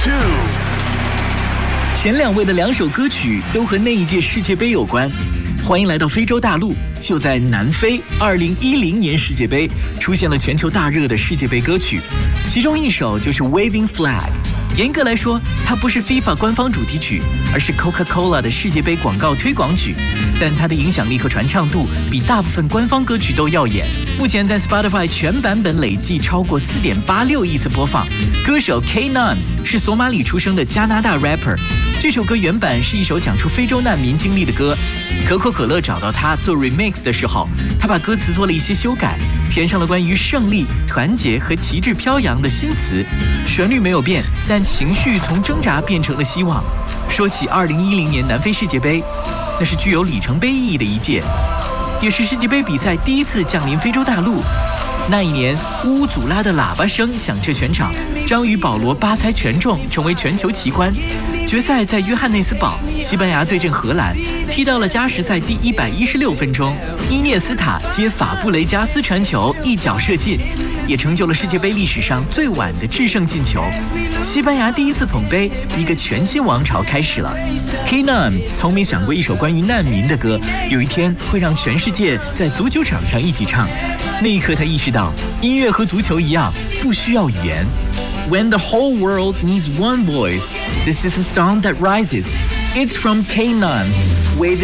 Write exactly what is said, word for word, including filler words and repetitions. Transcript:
two。 前两位的两首歌曲都和那一届世界杯有关。欢迎来到非洲大陆，就在南非，二零一零年世界杯出现了全球大热的世界杯歌曲，其中一首就是 Waving Flag。严格来说，它不是 FIFA 官方主题曲，而是 Coca-Cola 的世界杯广告推广曲，但它的影响力和传唱度比大部分官方歌曲都耀眼。目前在 Spotify 全版本累计超过 四点八六亿次播放。歌手 K 九 是索马里出生的加拿大 rapper。这首歌原版是一首讲述非洲难民经历的歌，可口可乐找到他做 remix 的时候，他把歌词做了一些修改，填上了关于胜利、团结和旗帜飘扬的新词。旋律没有变，但情绪从挣扎变成了希望。说起二零一零年南非世界杯，那是具有里程碑意义的一届，也是世界杯比赛第一次降临非洲大陆。那一年，乌祖拉的喇叭声响彻全场，章鱼保罗八猜全中，成为全球奇观。决赛在约翰内斯堡，西班牙对阵荷兰，踢到了加时赛第一百一十六分钟，伊涅斯塔接法布雷加斯传球，一脚射进，也成就了世界杯历史上最晚的制胜进球。西班牙第一次捧杯，一个全新王朝开始了。K 九 从没想过一首关于难民的歌，有一天会让全世界在足球场上一起唱。那一刻，他意识到，音乐和足球一样，不需要语言。When the whole world needs one voice, this is a song that rises. It's from K 九 with